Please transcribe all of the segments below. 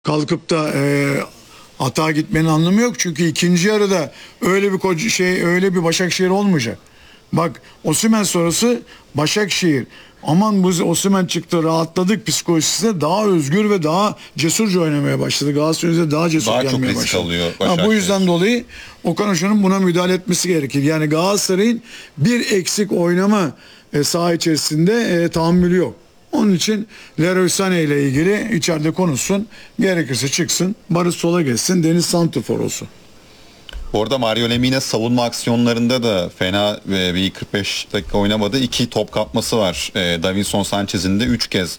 kalkıp da atağa gitmenin anlamı yok. Çünkü ikinci yarıda öyle bir öyle bir Başakşehir olmayacak. Bak, Osimhen sonrası Başakşehir. Aman bu Osimhen çıktı, rahatladık psikolojisinde daha özgür ve daha cesurca oynamaya başladı. Galatasaray'da daha cesur Daha çok gelmeye risk başladı. alıyor Bu yüzden dolayı Okan Hoca'nın buna müdahale etmesi gerekir. Yani Galatasaray'ın bir eksik oynama saha içerisinde tahammülü yok. Onun için Leroy Sané ile ilgili içeride konuşsun. Gerekirse çıksın. Barış sola geçsin. Deniz santrfor olsun. Bu arada Mario Lemina savunma aksiyonlarında da fena bir 45 dakika oynamadı. 2 top kapması var. Davinson Sanchez'in de 3 kez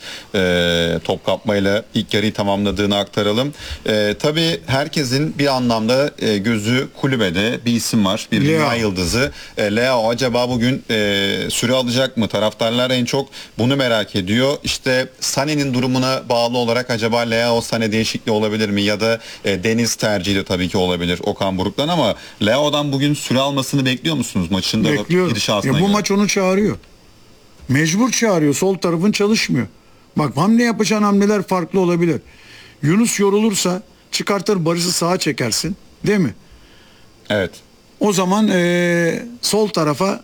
top kapmayla ilk yarıyı tamamladığını aktaralım. Tabii herkesin bir anlamda gözü kulübede bir isim var. Bir dünya yıldızı. Leo acaba bugün süre alacak mı? Taraftarlar en çok bunu merak ediyor. İşte Sané'nin durumuna bağlı olarak acaba Leo Sané değişikliği olabilir mi? Ya da Deniz tercihi de tabii ki olabilir Okan Buruk'tan ama Leo'dan bugün süre almasını bekliyor musunuz maçın da gidişatına bu göre? maç onu çağırıyor. Mecbur çağırıyor. Sol tarafın çalışmıyor. Bak, hamle yapacağın hamleler farklı olabilir. Yunus yorulursa çıkartır, Barış'ı sağa çekersin. Değil mi? Evet. O zaman sol tarafa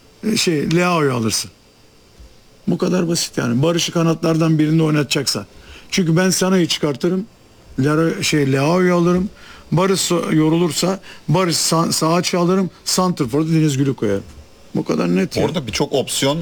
Leao'yu alırsın. Bu kadar basit yani. Barış'ı kanatlardan birinde oynatacaksa. Çünkü ben Sana'yı çıkartırım. Leao'yu alırım. Barış yorulursa Barış sağa alırım. Santrfor'da Deniz Gül'ü koyarım. Bu kadar net. Orada birçok opsiyon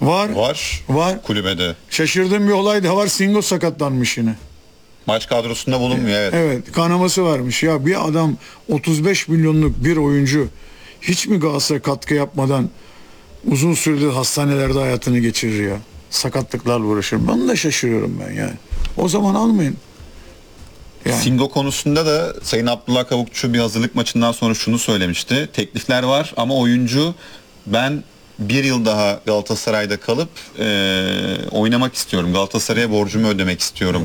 var kulübede. Şaşırdığım bir olay da var. Singo sakatlanmış yine. Maç kadrosunda bulunmuyor, evet. Evet, kanaması varmış. Ya bir adam 35 milyonluk bir oyuncu hiç mi Galatasaray'a katkı yapmadan uzun süredir hastanelerde hayatını geçirir ya? Sakatlıklarla uğraşır. Ben de şaşırıyorum ben yani. O zaman almayın. Yani. Singo konusunda da Sayın Abdullah Kavukçu bir hazırlık maçından sonra şunu söylemişti. Teklifler var ama oyuncu ben bir yıl daha Galatasaray'da kalıp oynamak istiyorum. Galatasaray'a borcumu ödemek istiyorum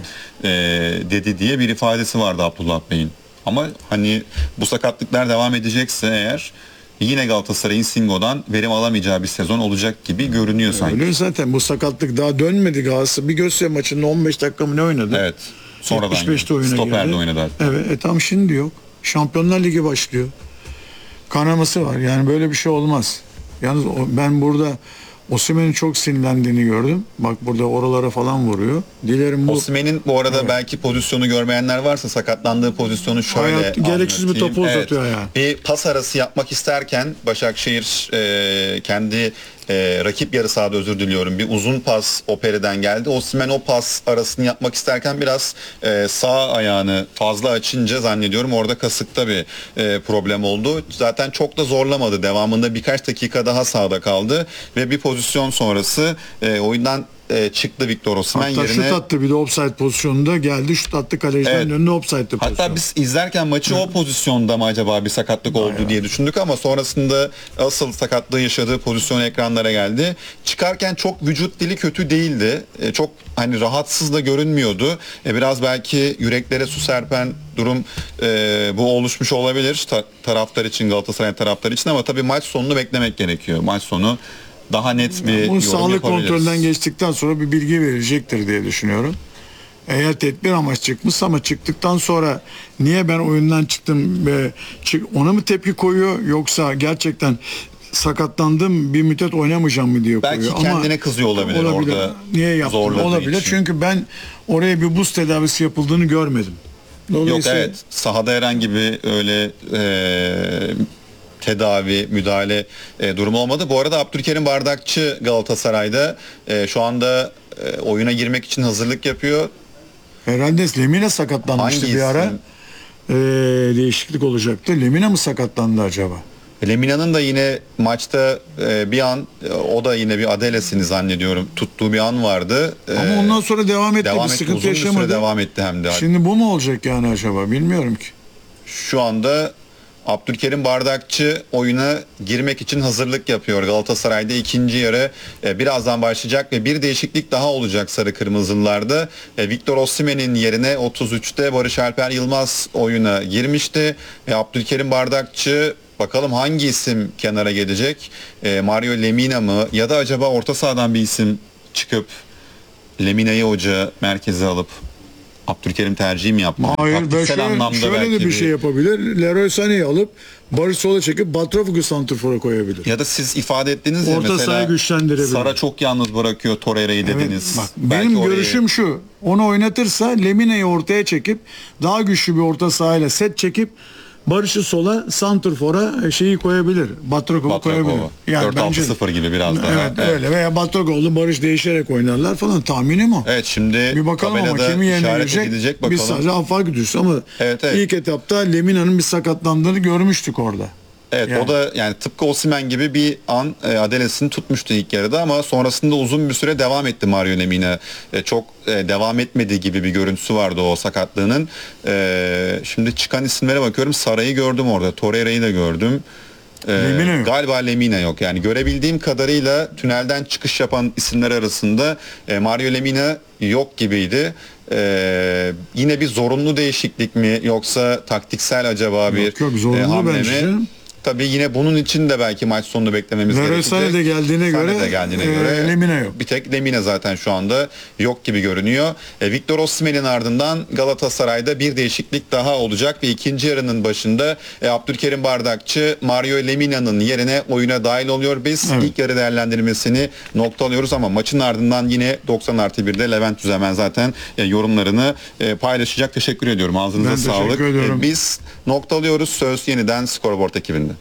dedi diye bir ifadesi vardı Abdullah Bey'in. Ama hani bu sakatlıklar devam edecekse eğer yine Galatasaray'ın Singo'dan verim alamayacağı bir sezon olacak gibi görünüyor sanki. Öyle zaten, bu sakatlık daha dönmedi Galatasaray. Bir Göztepe maçında 15 dakika mı ne oynadı? Evet. Sonradan 75'te oyuna Stoper'de girdi. oynadı. Evet, tam şimdi yok. Şampiyonlar Ligi başlıyor. Kanaması var. Yani böyle bir şey olmaz. Yalnız ben burada Osimhen'in çok sinirlendiğini gördüm. Bak, burada oralara falan vuruyor. Dilerim bu... Osimhen'in bu arada belki pozisyonu görmeyenler varsa sakatlandığı pozisyonu şöyle gereksiz bir topu uzatıyor yani. Bir pas arası yapmak isterken Başakşehir kendi rakip yarı sahada, özür diliyorum, bir uzun pas Opere'den geldi. Osimhen o pas arasını yapmak isterken biraz sağ ayağını fazla açınca zannediyorum orada kasıkta bir problem oldu. Zaten çok da zorlamadı. Devamında birkaç dakika daha sahada kaldı ve bir pozisyon sonrası oyundan çıktı Victor Osimhen yerine. Hatta şut attı, bir de offside pozisyonunda geldi, şut attı, kalecinin önüne offside'de pozisyon. Hatta biz izlerken maçı o pozisyonda mı acaba bir sakatlık oldu diye düşündük ama sonrasında asıl sakatlığı yaşadığı pozisyon ekranlara geldi. Çıkarken çok vücut dili kötü değildi. Çok hani rahatsız da görünmüyordu. Biraz belki yüreklere su serpen durum bu oluşmuş olabilir taraftar için, Galatasaray taraftarı için, ama tabii maç sonunu beklemek gerekiyor. Maç sonu daha net bir yorum sağlık kontrolünden geçtikten sonra bir bilgi verecektir diye düşünüyorum. Eğer tedbir amaç çıkmışsa, ama çıktıktan sonra niye ben oyundan çıktım ona mı tepki koyuyor, yoksa gerçekten sakatlandım bir müddet oynamayacağım mı diye koyuyor. Belki kendine kızıyor olabilir orada. Niye yaptım olabilir için. Çünkü ben oraya bir buz tedavisi yapıldığını görmedim. Yok, evet, sahada herhangi bir öyle tedavi, müdahale durumu olmadı. Bu arada Abdülkerim Bardakçı Galatasaray'da şu anda oyuna girmek için hazırlık yapıyor. Herhalde Lemina sakatlanmıştı bir ara. Değişiklik olacaktı. Lemina mı sakatlandı acaba? Lemina'nın da yine maçta bir an, o da yine bir adelesini zannediyorum tuttuğu bir an vardı. Ama ondan sonra devam etti. Bir sıkıntı yaşamadı. Uzun bir süre devam etti hem de. Şimdi bu mu olacak yani acaba? Bilmiyorum ki. Şu anda Abdülkerim Bardakçı oyuna girmek için hazırlık yapıyor. Galatasaray'da ikinci yarı birazdan başlayacak ve bir değişiklik daha olacak sarı kırmızılılarda. Victor Osimhen'in yerine 33'te Barış Alper Yılmaz oyuna girmişti. Abdülkerim Bardakçı, bakalım hangi isim kenara gelecek? Mario Lemina mı, ya da acaba orta sahadan bir isim çıkıp Lemina'yı hoca merkeze alıp Abdülkerim tercihi mi yaptı? Hayır, ve Taktiksel anlamda şöyle de belki bir şey yapabilir. Leroy Sané'yi alıp Barış sola çekip Batrofug'u santrfora koyabilir. Ya da siz ifade ettiniz ya Orta mesela sahayı güçlendirebilir. Sara çok yalnız bırakıyor Torreira'yı dediniz. Bak, Belki benim orayı- görüşüm şu. Onu oynatırsa Lemine'yi ortaya çekip daha güçlü bir orta sahayla set çekip Barış'ı sola santrfora şeyi koyabilir. Batrakov'u koyabilir. 4-6-0 gibi biraz daha. Evet, öyle. Veya Batrakov'la Barış değişerek oynarlar falan. Tahminim o. Evet, şimdi Bir bakalım ama tabelada kimi yerine işaret girecek. edilecek Biz bakalım. sadece Afak gidiyoruz ama Evet. ilk etapta Lemina'nın bir sakatlandığını görmüştük orada. Evet, Yani. o da yani tıpkı Osimhen gibi bir an Adeles'ini tutmuştu ilk yarıda ama sonrasında uzun bir süre devam etti Mario Lemina. Çok devam etmediği gibi bir görüntüsü vardı o sakatlığının. Şimdi çıkan isimlere bakıyorum. Sara'yı gördüm orada. Torreira'yı da gördüm. Lemina yok. Galiba Lemina yok. Yani görebildiğim kadarıyla tünelden çıkış yapan isimler arasında Mario Lemina yok gibiydi. Yine bir zorunlu değişiklik mi yoksa taktiksel acaba bir Yok, zorunlu hamle bence mi? canım. Tabii yine bunun için de belki maç sonunu beklememiz Leroy gerekecek. Sané de geldiğine göre, Lemina yok. Bir tek Lemina zaten şu anda yok gibi görünüyor. Victor Osimhen'in ardından Galatasaray'da bir değişiklik daha olacak ve ikinci yarının başında Abdülkerim Bardakçı Mario Lemina'nın yerine oyuna dahil oluyor. Biz Evet. ilk yarı değerlendirmesini noktalıyoruz ama maçın ardından yine 90+1'de Levent Düzemen zaten yorumlarını paylaşacak. Teşekkür ediyorum. Ağzınıza Ben sağlık. teşekkür ediyorum. Biz noktalıyoruz. Söz yeniden Scoreboard ekibinde.